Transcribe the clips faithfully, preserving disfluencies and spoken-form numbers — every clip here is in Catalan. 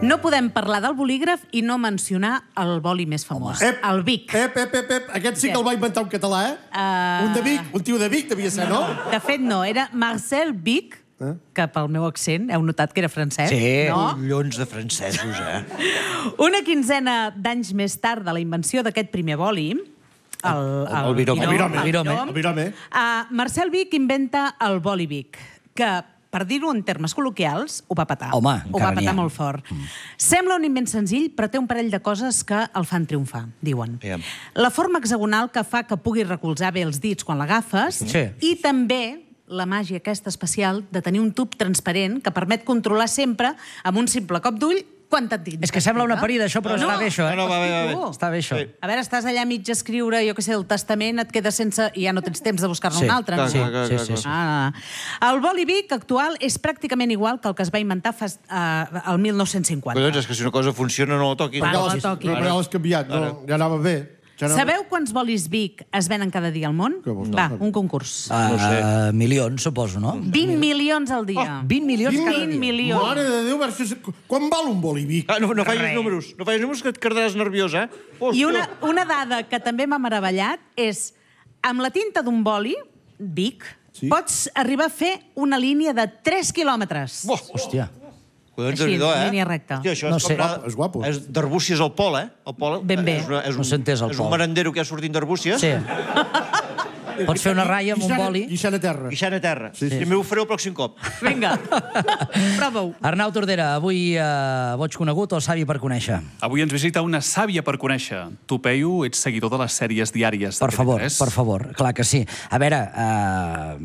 No podem parlar del bolígraf i no mencionar el boli més famós, Ep, el Bic. Ep, ep, ep, ep. Aquest sí que el va inventar un català, eh? Uh... Un de Vic, un tio de Vic devia ser, no? De fet, no, era Marcel Bic, eh? que pel meu accent heu notat que era francès, sí, no? collons de francesos, eh? Una quinzena d'anys més tard de la invenció d'aquest primer boli, el, el, el virome. el virome. el virome. El virome. Uh, Marcel Bic inventa el boli Bic, que, per dir-ho en termes col·loquials, ho va petar. Home, ho va encara n'hi petar ha. molt fort. Mm. Sembla un invent senzill, però té un parell de coses que el fan triomfar, diuen. Digue'm. La forma hexagonal que fa que puguis recolzar bé els dits quan l'agafes, Sí. i també la màgia aquesta especial de tenir un tub transparent que permet controlar sempre, amb un simple cop d'ull, quanta tinta. És que sembla una parida, això, però No, està bé, això, eh? no, va bé, va bé. Hosti, Està bé, això. Sí. a veure, estàs allà mig a escriure, jo què sé, el testament, et quedes sense... i ja no tens temps de buscar-ne Sí, un altre. clar, no? clar, clar, sí, clar, sí, clar. sí. Ah, el boli Bic actual és pràcticament igual que el que es va inventar fa, uh, el mil nou-cents cinquanta. Collons, és que si una cosa funciona no la toquis. Clar, Ja no la l'has toquis. ja l'has canviat, no? Ja anava bé. Ja anava... Sabeu quants bolis Bic es venen cada dia al món? Que vols dir? Va, un concurs. Uh, No sé. milions, suposo, no? vint milions al dia. vint milions cada vint dia. milions. Mare de Déu, versus... quan val un boli Vic? Ah, no, no facis Res. números. No facis números que et quedaràs nerviós, eh? Hòstia. I una, una dada que també m'ha meravellat és, amb la tinta d'un boli, Bic, Sí? pots arribar a fer una línia de tres quilòmetres. Boh, Hòstia. collons, Així, déu-n'hi-do, eh? línia recta. Hòstia, això No és sé. com anar- És guapo. És d'Arbúcies al Pol, eh? El Pol Ben bé. És, una, és, No un, s'ha entès, el és Pol. un merendero que ha sortit d'Arbúcies. Sí. Pots fer una ratlla amb un Guixant- boli. Guixant a terra. Guixant a terra. Sí, sí. I m'ho faré el pròxim cop. Vinga, prova-ho. Arnau Tordera, avui eh, boig conegut o savi per conèixer? Avui ens visita una sàvia per conèixer. Tu, Peyu, ets seguidor de les sèries diàries de Per favor, T V tres. per favor, clar que sí. A veure, eh,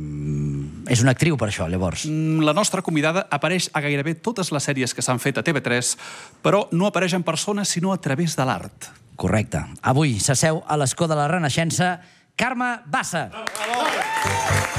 mm, és una actriu per això, llavors. Mm, La nostra convidada apareix a gairebé totes les sèries que s'han fet a T V tres, però no apareix en persona, sinó a través de l'art. Correcte. Avui s'asseu a l'escó de la Renaixença Carme Bassa.